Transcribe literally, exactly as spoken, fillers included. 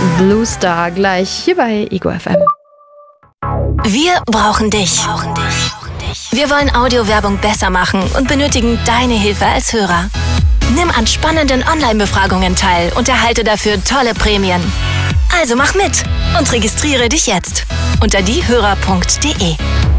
Blue Star gleich hier bei Ego F M. Wir brauchen dich. Wir wollen Audiowerbung besser machen und benötigen deine Hilfe als Hörer. Nimm an spannenden Online-Befragungen teil und erhalte dafür tolle Prämien. Also mach mit und registriere dich jetzt unter diehörer punkt de.